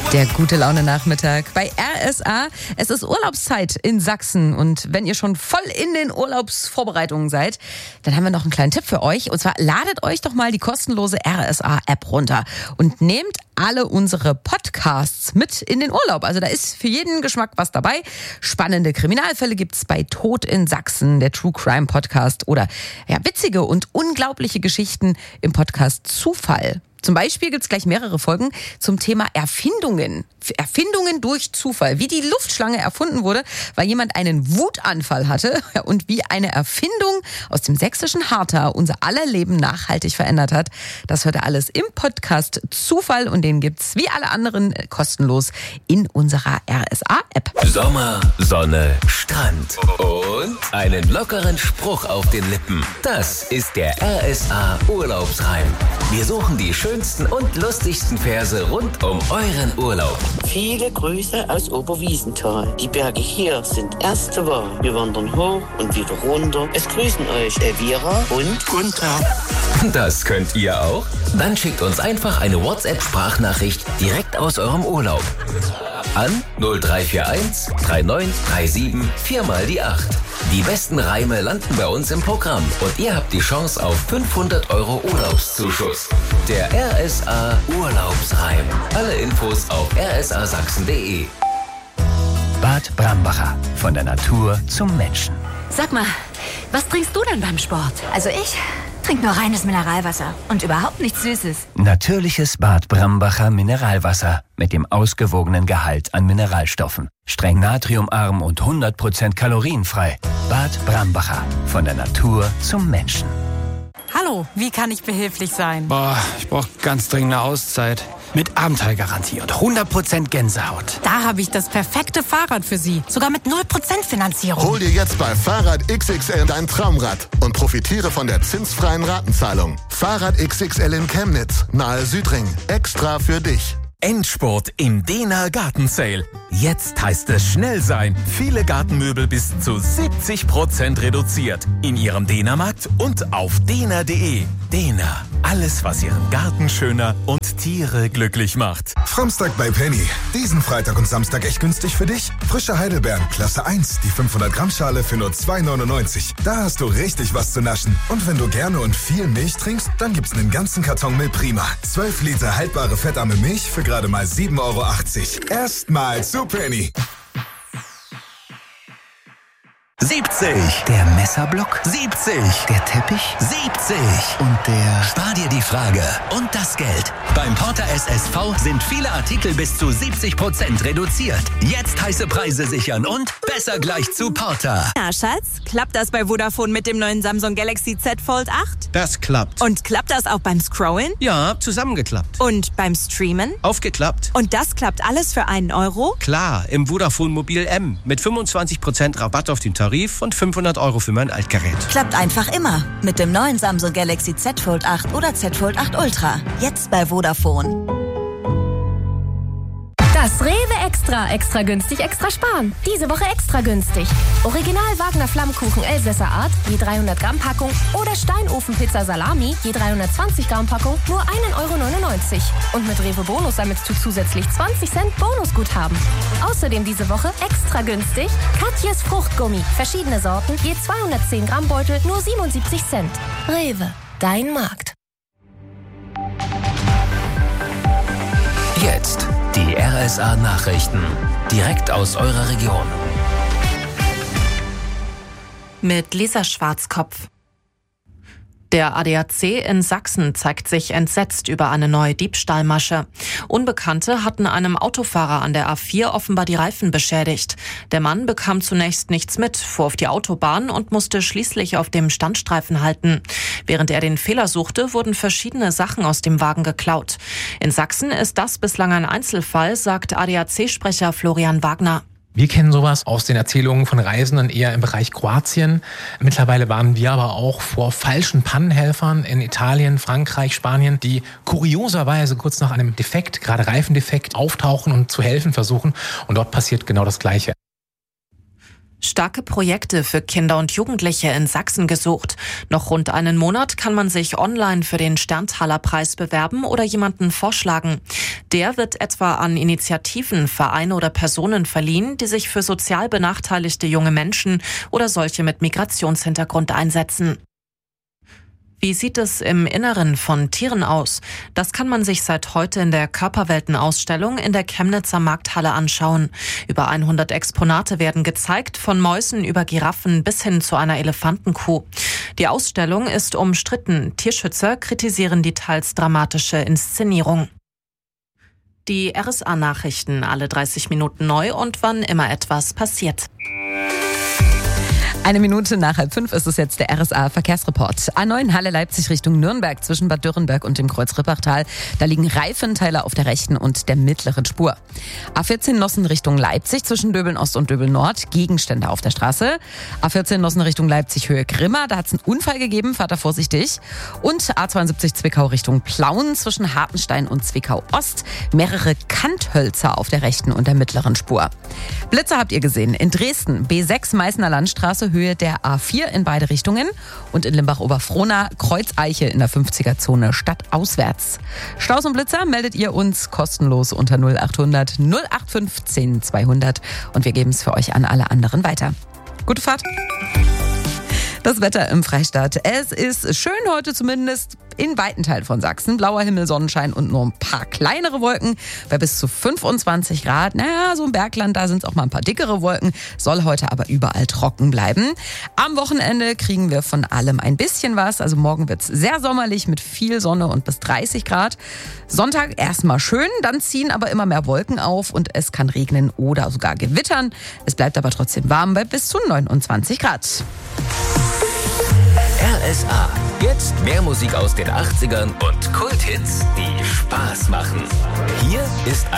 Der Gute-Laune-Nachmittag bei RSA. Es ist Urlaubszeit in Sachsen und wenn ihr schon voll in den Urlaubsvorbereitungen seid, dann haben wir noch einen kleinen Tipp für euch. Und zwar ladet euch doch mal die kostenlose RSA-App runter und nehmt alle unsere Podcasts mit in den Urlaub. Also da ist für jeden Geschmack was dabei. Spannende Kriminalfälle gibt's bei Tod in Sachsen, der True Crime Podcast, oder witzige und unglaubliche Geschichten im Podcast Zufall. Zum Beispiel gibt's gleich mehrere Folgen zum Thema Erfindungen. Erfindungen durch Zufall. Wie die Luftschlange erfunden wurde, weil jemand einen Wutanfall hatte und wie eine Erfindung aus dem sächsischen Harthau unser aller Leben nachhaltig verändert hat. Das hört ihr alles im Podcast Zufall und den gibt's wie alle anderen kostenlos in unserer RSA-App. Sommer, Sonne, Strand und einen lockeren Spruch auf den Lippen. Das ist der RSA-Urlaubsreim. Wir suchen die schönsten und lustigsten Verse rund um euren Urlaub. Viele Grüße aus Oberwiesenthal. Die Berge hier sind erste Wahl. Wir wandern hoch und wieder runter. Es grüßen euch Elvira und Gunther. Das könnt ihr auch? Dann schickt uns einfach eine WhatsApp-Sprachnachricht direkt aus eurem Urlaub. An 0341 3937 4 mal die 8. Die besten Reime landen bei uns im Programm und ihr habt die Chance auf 500 € Urlaubszuschuss. Der RSA Urlaubsreim. Alle Infos auf rsasachsen.de. Bad Brambacher. Von der Natur zum Menschen. Sag mal, was trinkst du denn beim Sport? Also ich trinke nur reines Mineralwasser und überhaupt nichts Süßes. Natürliches Bad Brambacher Mineralwasser mit dem ausgewogenen Gehalt an Mineralstoffen. Streng natriumarm und 100% kalorienfrei. Bad Brambacher. Von der Natur zum Menschen. Hallo, wie kann ich behilflich sein? Ich brauche ganz dringend eine Auszeit. Mit Abenteuergarantie und 100% Gänsehaut. Da habe ich das perfekte Fahrrad für Sie. Sogar mit 0% Finanzierung. Hol dir jetzt bei Fahrrad XXL dein Traumrad und profitiere von der zinsfreien Ratenzahlung. Fahrrad XXL in Chemnitz, nahe Südring. Extra für dich. Endspurt im Dena Garten Sale. Jetzt heißt es schnell sein. Viele Gartenmöbel bis zu 70% reduziert. In Ihrem Dena-Markt und auf dena.de. Dena. Alles, was Ihren Garten schöner und Tiere glücklich macht. Framstag bei Penny. Diesen Freitag und Samstag echt günstig für dich. Frische Heidelbeeren, Klasse 1. Die 500 Gramm Schale für nur 2,99. Da hast du richtig was zu naschen. Und wenn du gerne und viel Milch trinkst, dann gibt's einen ganzen Karton Milch Prima. 12 Liter haltbare fettarme Milch für gerade mal 7,80 €. Erstmal zu Penny. 70. Der Messerblock. 70. Der Teppich. 70. Und der... Spar dir die Frage und das Geld. Beim Porter SSV sind viele Artikel bis zu 70% reduziert. Jetzt heiße Preise sichern und besser gleich zu Porter. Na, Schatz, klappt das bei Vodafone mit dem neuen Samsung Galaxy Z Fold 8? Das klappt. Und klappt das auch beim Scrollen? Ja, zusammengeklappt. Und beim Streamen? Aufgeklappt. Und das klappt alles für einen €? Klar, im Vodafone Mobil M. Mit 25% Rabatt auf den Tarif und 500 € für mein Altgerät. Klappt einfach immer. Mit dem neuen Samsung Galaxy Z Fold 8 oder Z Fold 8 Ultra. Jetzt bei Vodafone. Das Rewe Extra günstig, extra sparen. Diese Woche extra günstig. Original Wagner Flammkuchen Elsässer Art, je 300 Gramm Packung oder Steinofenpizza Salami, je 320 Gramm Packung, nur 1,99 €. Und mit Rewe Bonus sammelst du zusätzlich 20 Cent Bonusguthaben. Außerdem diese Woche extra günstig Katjes Fruchtgummi. Verschiedene Sorten, je 210 Gramm Beutel, nur 77 Cent. Rewe, dein Markt. Jetzt die RSA-Nachrichten. Direkt aus eurer Region. Mit Lisa Schwarzkopf. Der ADAC in Sachsen zeigt sich entsetzt über eine neue Diebstahlmasche. Unbekannte hatten einem Autofahrer an der A4 offenbar die Reifen beschädigt. Der Mann bekam zunächst nichts mit, fuhr auf die Autobahn und musste schließlich auf dem Standstreifen halten. Während er den Fehler suchte, wurden verschiedene Sachen aus dem Wagen geklaut. In Sachsen ist das bislang ein Einzelfall, sagt ADAC-Sprecher Florian Wagner. Wir kennen sowas aus den Erzählungen von Reisenden eher im Bereich Kroatien. Mittlerweile warnen wir aber auch vor falschen Pannenhelfern in Italien, Frankreich, Spanien, die kurioserweise kurz nach einem Defekt, gerade Reifendefekt, auftauchen und zu helfen versuchen. Und dort passiert genau das Gleiche. Starke Projekte für Kinder und Jugendliche in Sachsen gesucht. Noch rund einen Monat kann man sich online für den Sterntaler-Preis bewerben oder jemanden vorschlagen. Der wird etwa an Initiativen, Vereine oder Personen verliehen, die sich für sozial benachteiligte junge Menschen oder solche mit Migrationshintergrund einsetzen. Wie sieht es im Inneren von Tieren aus? Das kann man sich seit heute in der Körperwelten-Ausstellung in der Chemnitzer Markthalle anschauen. Über 100 Exponate werden gezeigt, von Mäusen über Giraffen bis hin zu einer Elefantenkuh. Die Ausstellung ist umstritten. Tierschützer kritisieren die teils dramatische Inszenierung. Die RSA-Nachrichten alle 30 Minuten neu und wann immer etwas passiert. 1 Minute nach 4:30 ist es jetzt der RSA-Verkehrsreport. A9 Halle Leipzig Richtung Nürnberg zwischen Bad Dürrenberg und dem Kreuz Rippachtal. Da liegen Reifenteile auf der rechten und der mittleren Spur. A14 Nossen Richtung Leipzig zwischen Döbeln Ost und Döbeln Nord. Gegenstände auf der Straße. A14 Nossen Richtung Leipzig Höhe Grimma. Da hat es einen Unfall gegeben. Fahrt da vorsichtig. Und A72 Zwickau Richtung Plauen zwischen Hartenstein und Zwickau Ost. Mehrere Kanthölzer auf der rechten und der mittleren Spur. Blitze habt ihr gesehen. In Dresden B6 Meißner Landstraße Höhe der A4 in beide Richtungen und in Limbach-Oberfrohna Kreuzeiche in der 50er-Zone stadtauswärts. Staus und Blitzer meldet ihr uns kostenlos unter 0800 0815 200 und wir geben es für euch an alle anderen weiter. Gute Fahrt! Das Wetter im Freistaat. Es ist schön heute zumindest in weiten Teilen von Sachsen. Blauer Himmel, Sonnenschein und nur ein paar kleinere Wolken bei bis zu 25 Grad. Naja, so im Bergland, da sind es auch mal ein paar dickere Wolken. Soll heute aber überall trocken bleiben. Am Wochenende kriegen wir von allem ein bisschen was. Also morgen wird es sehr sommerlich mit viel Sonne und bis 30 Grad. Sonntag erstmal schön, dann ziehen aber immer mehr Wolken auf und es kann regnen oder sogar gewittern. Es bleibt aber trotzdem warm bei bis zu 29 Grad. RSA. Jetzt mehr Musik aus den 80ern und Kulthits, die Spaß machen. Hier ist